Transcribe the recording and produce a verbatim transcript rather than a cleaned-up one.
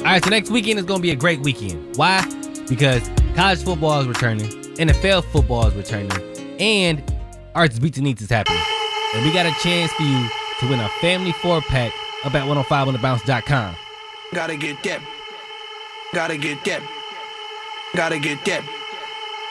All right, so next weekend is going to be a great weekend. Why? Because college football is returning, N F L football is returning, and Arts Beats and Eats is happening. And we got a chance for you to win a family four-pack up at one oh five on the bounce dot com. Gotta get that. Gotta get that. Gotta get that.